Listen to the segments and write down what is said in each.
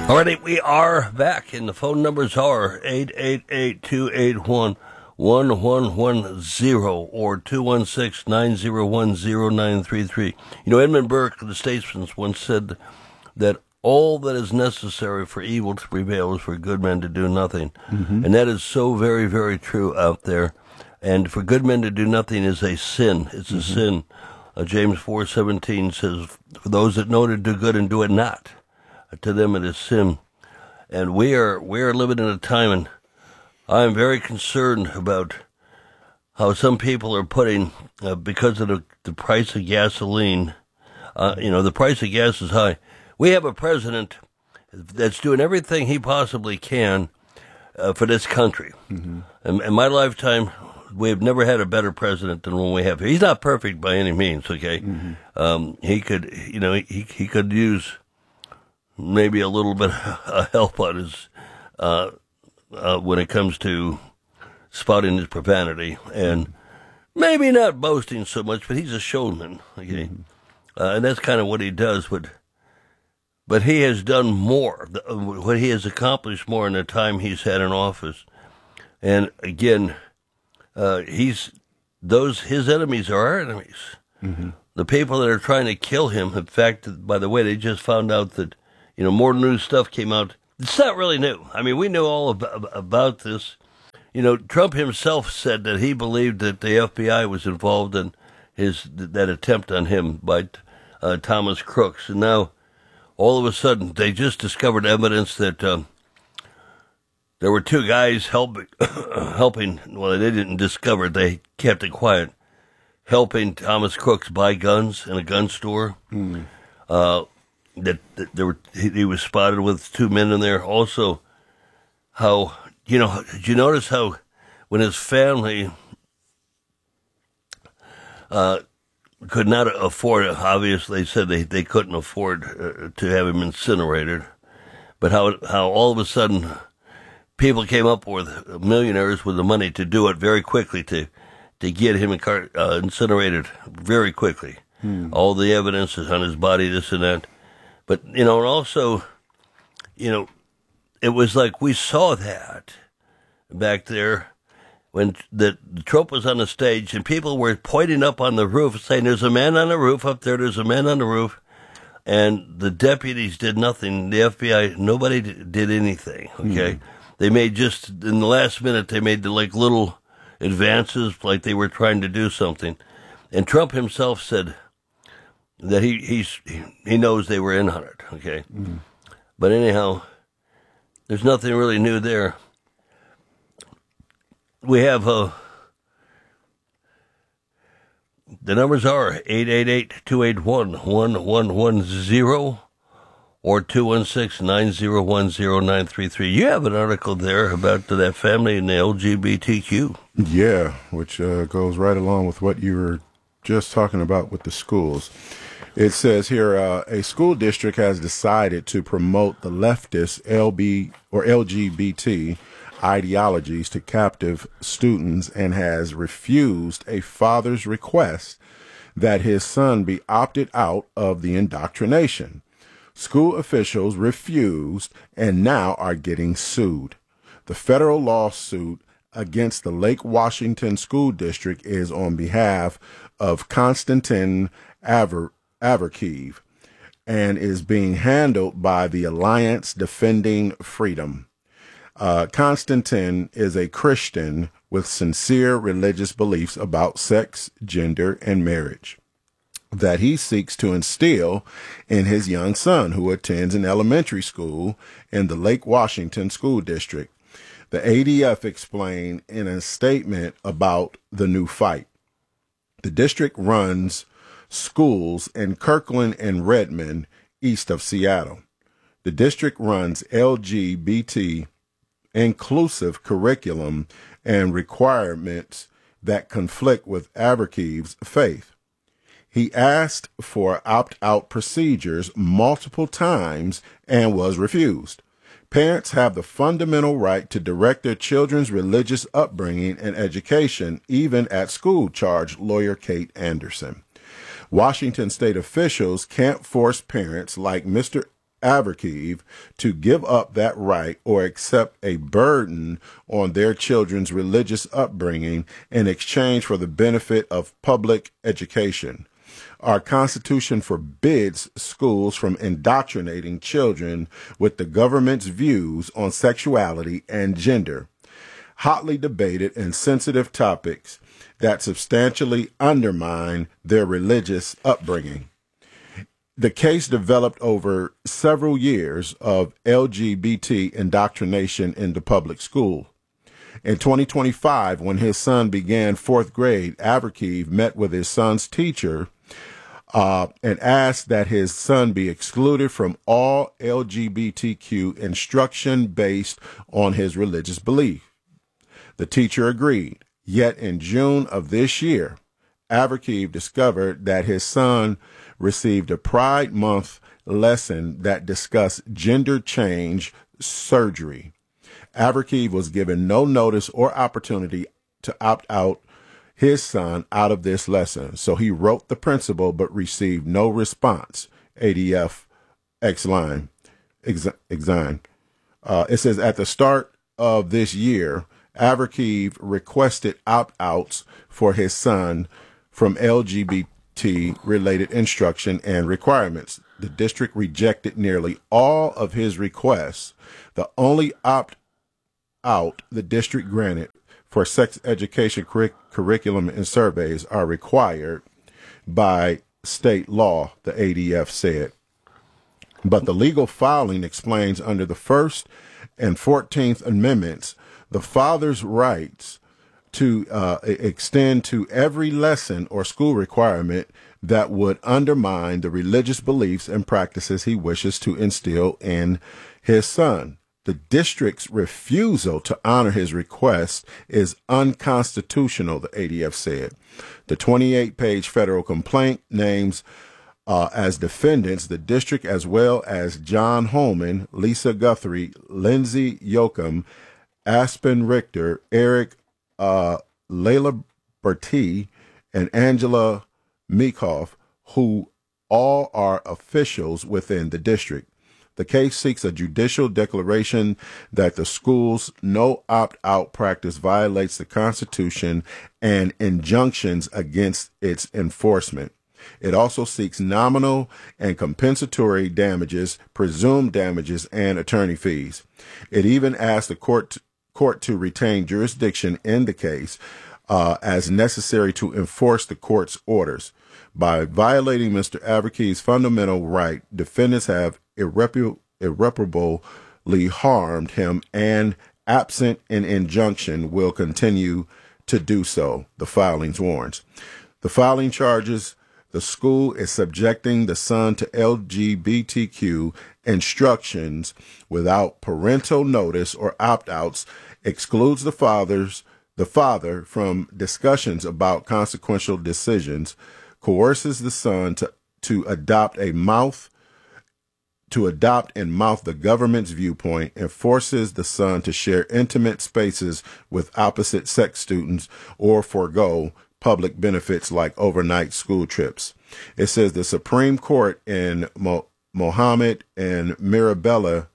All right, we are back, and the phone numbers are 888-281-1110 or 216-901-0933. You know, Edmund Burke, the statesman, once said that all that is necessary for evil to prevail is for good men to do nothing. Mm-hmm. And that is so very, very true out there. And for good men to do nothing is a sin. It's a sin. James 4:17 says, for those that know to do good and do it not, to them it is sin. And we are living in a time, and I am very concerned about how some people are putting, because of the price of gasoline, the price of gas is high. We have a president that's doing everything he possibly can for this country. Mm-hmm. In my lifetime, we have never had a better president than one we have here. He's not perfect by any means, okay? Mm-hmm. He could, he could use maybe a little bit of help on his, when it comes to spotting his profanity, and maybe not boasting so much, but he's a showman, okay? Mm-hmm. And that's kind of what he does, but he has done more, what he has accomplished more in the time he's had in office. And again, his enemies are our enemies. Mm-hmm. The people that are trying to kill him, in fact, by the way, they just found out that, more new stuff came out. It's not really new. I mean, we knew all about this. Trump himself said that he believed that the FBI was involved in that attempt on him by Thomas Crooks. And now, all of a sudden, they just discovered evidence that there were two guys helping. Well, they didn't discover it. They kept it quiet. Helping Thomas Crooks buy guns in a gun store. Mm. He was spotted with two men in there. Also, how did you notice how when his family could not afford it? Obviously, they said they couldn't afford to have him incinerated, but how all of a sudden people came up with millionaires with the money to do it very quickly to get him incinerated very quickly. All the evidence is on his body, this and that. But, and also, it was like we saw that back there when the Trump was on the stage and people were pointing up on the roof saying, there's a man on the roof up there's a man on the roof. And the deputies did nothing. The FBI, nobody did anything, okay? They made in the last minute, they made little advances like they were trying to do something. And Trump himself said that he knows they were in on it, okay? Mm. But anyhow, there's nothing really new there. We have, the numbers are 888-281-1110 or 216-901-0933. You have an article there about that family and the LGBTQ. Yeah, which goes right along with what you were just talking about with the schools. It says here, a school district has decided to promote the leftist LGBT ideologies to captive students and has refused a father's request that his son be opted out of the indoctrination. School officials refused and now are getting sued. The federal lawsuit against the Lake Washington School District is on behalf of Konstantin Averkiev and is being handled by the Alliance Defending Freedom. Konstantin is a Christian with sincere religious beliefs about sex, gender, and marriage that he seeks to instill in his young son, who attends an elementary school in the Lake Washington School District. The ADF explained in a statement about the new fight. The district runs schools in Kirkland and Redmond, east of Seattle. The district runs LGBT inclusive curriculum and requirements that conflict with Averkiev's faith. He asked for opt-out procedures multiple times and was refused. Parents have the fundamental right to direct their children's religious upbringing and education, even at school, charged lawyer Kate Anderson. Washington state officials can't force parents like Mr. Averkeev to give up that right or accept a burden on their children's religious upbringing in exchange for the benefit of public education. Our Constitution forbids schools from indoctrinating children with the government's views on sexuality and gender, hotly debated and sensitive topics that substantially undermine their religious upbringing. The case developed over several years of LGBT indoctrination in the public school. In 2025, when his son began fourth grade, Averkeev met with his son's teacher and asked that his son be excluded from all LGBTQ instruction based on his religious belief. The teacher agreed. Yet in June of this year, Averkeev discovered that his son received a Pride Month lesson that discussed gender change surgery. Averkeev was given no notice or opportunity to opt out his son out of this lesson, so he wrote the principal but received no response. ADF Exine. It says at the start of this year, Averkeev requested opt-outs for his son from LGBT-related instruction and requirements. The district rejected nearly all of his requests. The only opt-out the district granted for sex education curriculum and surveys are required by state law, the ADF said. But the legal filing explains under the First and 14th Amendments, the father's rights to extend to every lesson or school requirement that would undermine the religious beliefs and practices he wishes to instill in his son. The district's refusal to honor his request is unconstitutional, the ADF said. The 28-page federal complaint names as defendants the district as well as John Holman, Lisa Guthrie, Lindsay Yoakum, Aspen Richter, Eric Layla Bertie, and Angela Meekhoff, who all are officials within the district. The case seeks a judicial declaration that the school's no opt-out practice violates the Constitution and injunctions against its enforcement. It also seeks nominal and compensatory damages, presumed damages, and attorney fees. It even asked the court to retain jurisdiction in the case as necessary to enforce the court's orders. By violating Mr. Averkeev's fundamental right, defendants have irreparably harmed him and, absent an injunction, will continue to do so, the filings warns. The filing charges the school is subjecting the son to LGBTQ instructions without parental notice or opt-outs, excludes the father from discussions about consequential decisions, coerces the son to adopt and mouth the government's viewpoint, and forces the son to share intimate spaces with opposite sex students or forego public benefits like overnight school trips. It says the Supreme Court in Mohammed and Mirabelli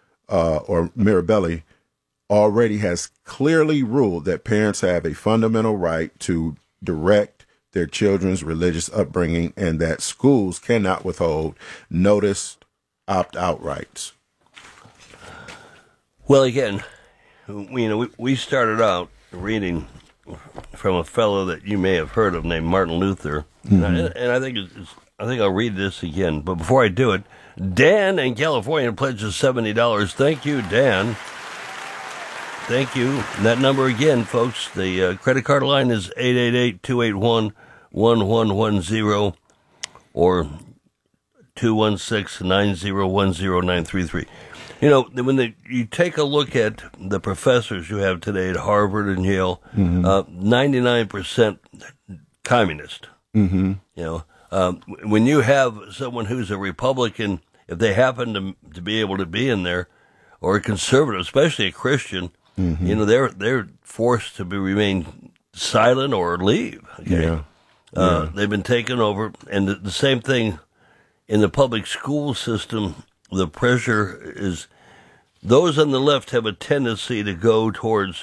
already has clearly ruled that parents have a fundamental right to direct their children's religious upbringing and that schools cannot withhold noticed opt-out rights. Well, again, we started out reading from a fellow that you may have heard of named Martin Luther, and I think I'll read this again. But before I do it, Dan in California pledges $70. Thank you, Dan. Thank you. And that number again, folks, the credit card line is 888-281-1110 or 216-9010933. When you take a look at the professors you have today at Harvard and Yale, 99% communist. Mm-hmm. When you have someone who's a Republican, if they happen to be able to be in there, or a conservative, especially a Christian, they're forced to remain silent or leave. Okay, they've been taken over, and the same thing in the public school system the pressure is, those on the left have a tendency to go towards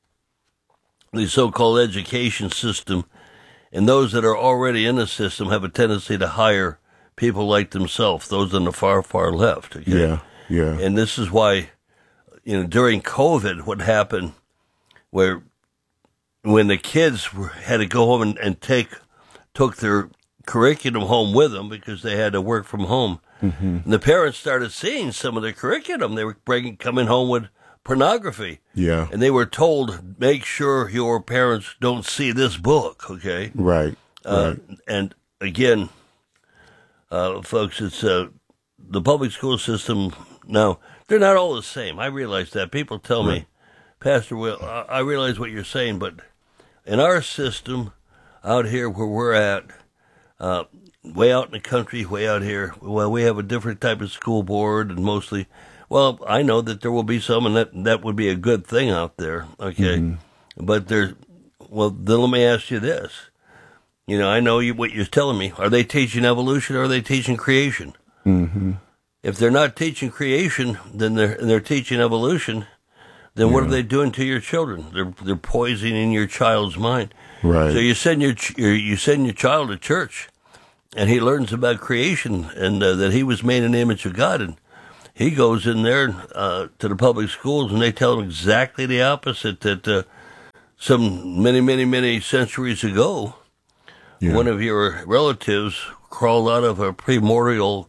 the so-called education system, and those that are already in the system have a tendency to hire people like themselves, those on the far, far left. Okay? Yeah, yeah. And this is why, during COVID, what happened, where when the kids had to go home and took their curriculum home with them because they had to work from home, and the parents started seeing some of the curriculum. They were coming home with pornography. Yeah. And they were told, make sure your parents don't see this book, okay? Right. Right. And again, folks, it's the public school system. Now, they're not all the same. I realize that. People tell me, Pastor Will, I realize what you're saying, but in our system out here where we're at, way out in the country, way out here, well, we have a different type of school board, and mostly, well, I know that there will be some, and that would be a good thing out there, okay? But then let me ask you this. I know what you're telling me. Are they teaching evolution or are they teaching creation? If they're not teaching creation, then they're teaching evolution. Then what are they doing to your children? They're poisoning your child's mind. Right. So you send your child to church, and he learns about creation and that he was made in the image of God, and he goes in there to the public schools, and they tell him exactly the opposite. That some many centuries ago, one of your relatives crawled out of a primordial,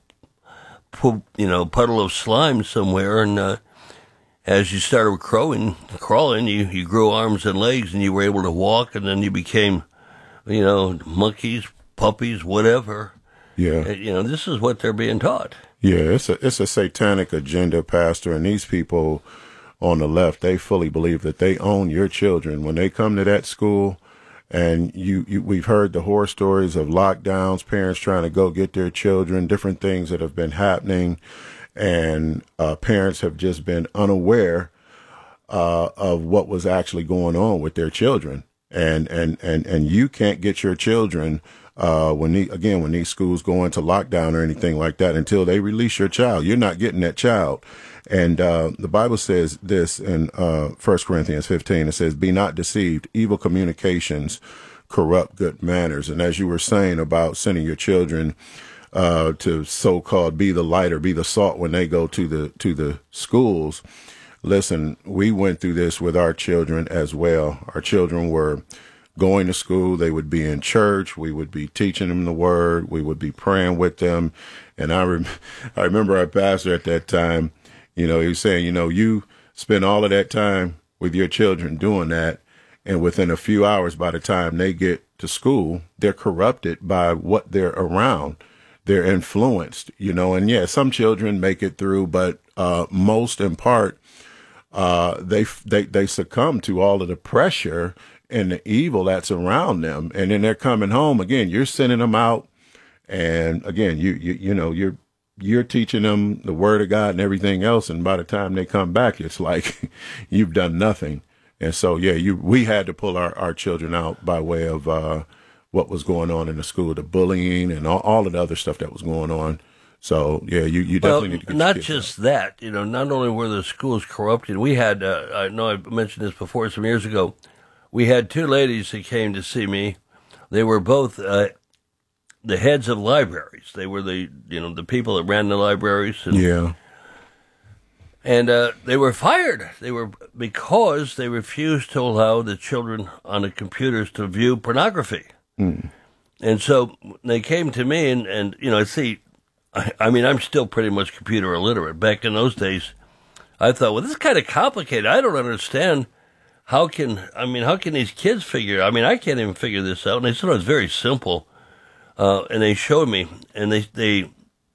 puddle of slime somewhere, and as you started crawling, you grew arms and legs, and you were able to walk, and then you became, monkeys, puppies, whatever. Yeah. This is what they're being taught. Yeah, it's a satanic agenda, Pastor, and these people on the left, they fully believe that they own your children. When they come to that school, and we've heard the horror stories of lockdowns, parents trying to go get their children, different things that have been happening, and parents have just been unaware of what was actually going on with their children, and you can't get your children when these schools go into lockdown or anything like that until they release your child. You're not getting that child. And the Bible says this in 1 Corinthians 15. It says, "Be not deceived. Evil communications corrupt good manners." And as you were saying about sending your children to so-called be the light or be the salt when they go to the schools, listen, we went through this with our children as well. Our children were going to school. They would be in church. We would be teaching them the word. We would be praying with them. And I remember our pastor at that time, he was saying, you spend all of that time with your children doing that, and within a few hours, by the time they get to school, they're corrupted by what they're around. They're influenced, and yeah, some children make it through, but most in part, they succumb to all of the pressure and the evil that's around them. And then they're coming home again. You're sending them out, and again, you're teaching them the word of God and everything else. And by the time they come back, it's like you've done nothing. And so, we had to pull our children out by way of what was going on in the school, the bullying and all of the other stuff that was going on. So, you definitely need to get not just that, not only were the schools corrupted, we had, I know I mentioned this before some years ago, we had two ladies that came to see me. They were both the heads of libraries. They were the people that ran the libraries. And they were fired. Because they refused to allow the children on the computers to view pornography. And so they came to me, and I'm still pretty much computer illiterate. Back in those days, I thought, well, this is kind of complicated. I don't understand. How can these kids figure? I can't even figure this out. And they said, it's very simple. And they showed me, and they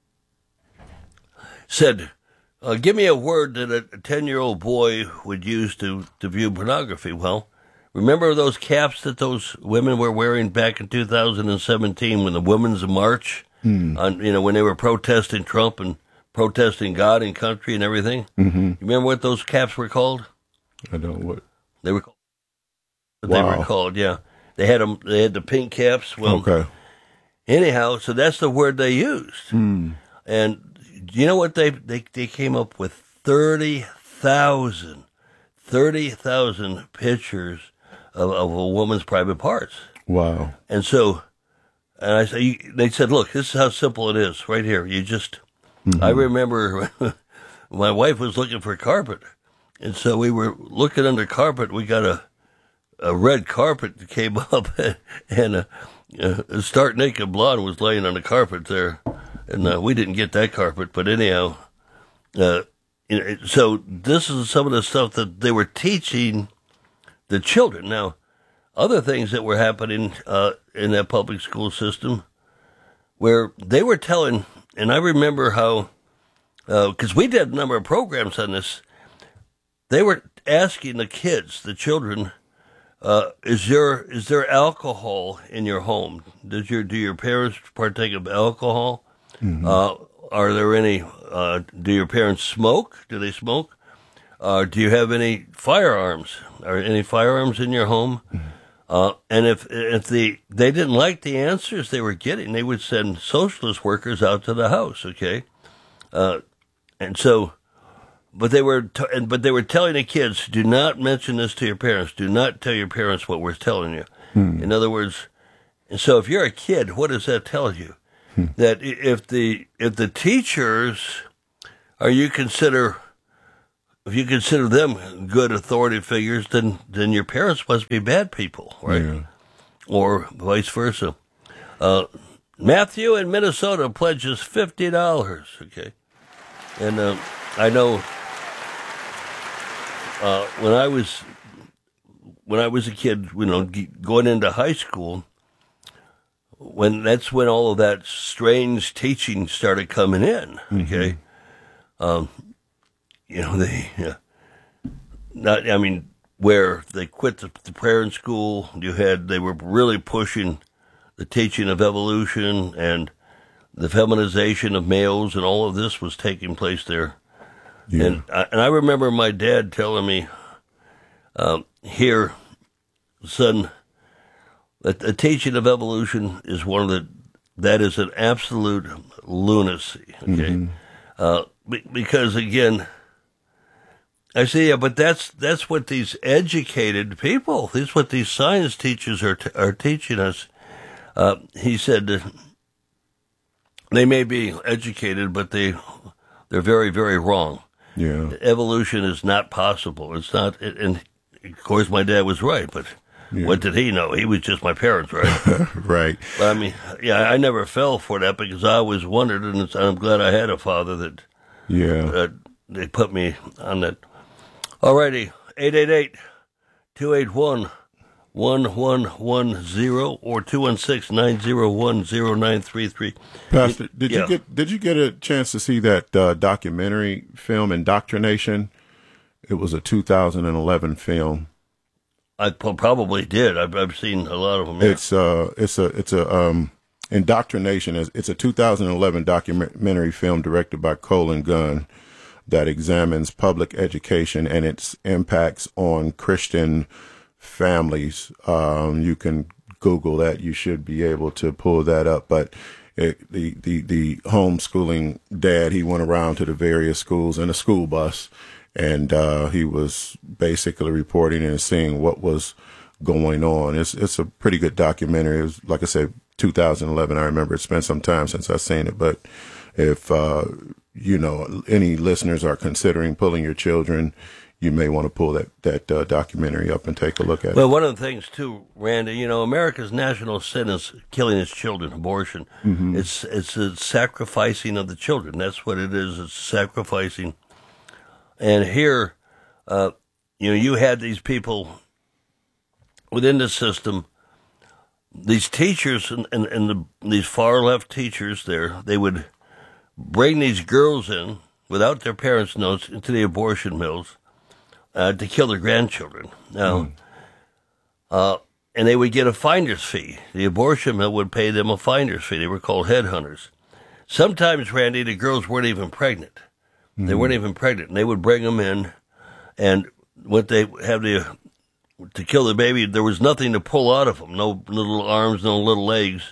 said, give me a word that a 10-year-old boy would use to view pornography. Well, remember those caps that those women were wearing back in 2017 when the Women's March, when they were protesting Trump and protesting God and country and everything? You remember what those caps were called? I don't. What? They were called. They were called, yeah. They had them. They had the pink caps. Well, okay. Anyhow, so that's the word they used. And you know what they came up with? 30,000 pictures of a woman's private parts. Wow. And so, they said, look, this is how simple it is right here. You just, I remember my wife was looking for carpet. And so we were looking under carpet. We got a red carpet that came up, and a stark naked blonde was laying on the carpet there. And we didn't get that carpet. But anyhow, so this is some of the stuff that they were teaching the children. Now, other things that were happening in that public school system where they were telling, and I remember how, because we did a number of programs on this, they were asking the kids, the children, is there alcohol in your home? Do your parents partake of alcohol? Mm-hmm. Are there any? Do your parents smoke? Do they smoke? Do you have any firearms? Are any firearms in your home? Mm-hmm. And if they didn't like the answers they were getting, they would send socialist workers out to the house. Okay, and so. But they were telling the kids, do not mention this to your parents. Do not tell your parents what we're telling you. In other words, and so if you're a kid, what does that tell you? That if the teachers if you consider them good authority figures, then your parents must be bad people, right? Yeah. Or vice versa. Matthew in Minnesota pledges $50. Okay, and I know. When I was a kid, going into high school, that's when all of that strange teaching started coming in. Okay, where they quit the prayer in school, they were really pushing the teaching of evolution and the feminization of males, and all of this was taking place there. Yeah. And I remember my dad telling me, here, son, that the teaching of evolution is that is an absolute lunacy, okay? Because again, I say, yeah, but that's what these educated people, that's what these science teachers are teaching us. He said that they may be educated, but they're very, very wrong. Yeah, evolution is not possible. It's not, and of course my dad was right, but what did he know? He was just my parents, right? Right. But I mean, I never fell for that because I always wondered, and I'm glad I had a father that they put me on that. Alrighty, 888-281-1110 or 216-901-0933. Pastor, did you get a chance to see that documentary film Indoctrination? It was a 2011 film. I probably did. I've seen a lot of them. Yeah. It's a Indoctrination. It's a 2011 documentary film directed by Colin Gunn that examines public education and its impacts on Christian families. You can Google that. You should be able to pull that up. But the homeschooling dad, he went around to the various schools in a school bus, and he was basically reporting and seeing what was going on. It's a pretty good documentary. It was, like I said, 2011. I remember it's been some time since I've seen it. But if any listeners are considering pulling your children, you may want to pull that documentary up and take a look at it. Well, one of the things, too, Randy, America's national sin is killing its children, abortion. Mm-hmm. It's a sacrificing of the children. That's what it is. It's sacrificing. And here, you had these people within the system, these teachers and these far-left teachers there, they would bring these girls in without their parents' notes into the abortion mills, to kill their grandchildren. Now, and they would get a finder's fee. The abortion mill would pay them a finder's fee. They were called headhunters. Sometimes, Randy, the girls weren't even pregnant. Mm-hmm. They weren't even pregnant. And they would bring them in, and what they have to kill the baby, there was nothing to pull out of them. No little arms, no little legs.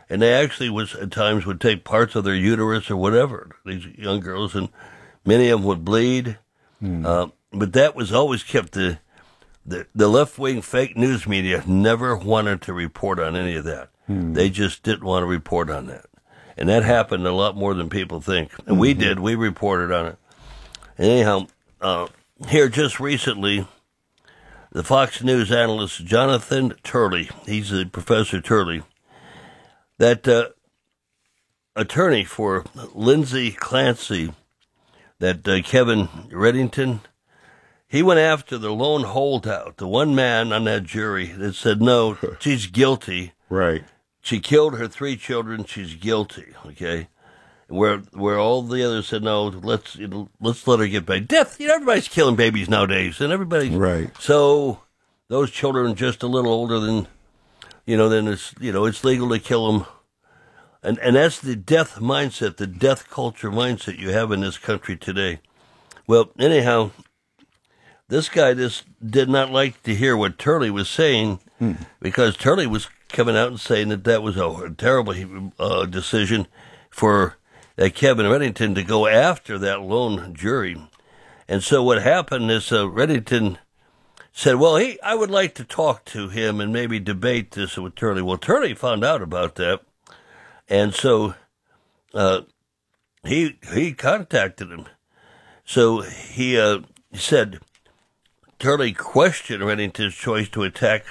and they actually at times would take parts of their uterus or whatever, these young girls, and many of them would bleed. But that was always kept, the left-wing fake news media never wanted to report on any of that. They just didn't want to report on that. And that happened a lot more than people think. And we did. We reported on it. And anyhow, here just recently, the Fox News analyst Jonathan Turley, he's a Professor Turley, that attorney for Lindsay Clancy, that Kevin Reddington, he went after the lone holdout, the one man on that jury that said, no, she's guilty. Right. She killed her 3 children. She's guilty. Okay, where all the others said no. Let's let her get back. Death. Everybody's killing babies nowadays, and everybody. Right. So those children just a little older than, then it's legal to kill them, and that's the death mindset, the death culture mindset you have in this country today. Well, anyhow, this guy just did not like to hear what Turley was saying, because Turley was coming out and saying that was a terrible decision for Kevin Reddington to go after that lone jury. And so what happened is Reddington said, well, I would like to talk to him and maybe debate this with Turley. Well, Turley found out about that, and so he contacted him. So he said, Turley questioned Reddington's choice to attack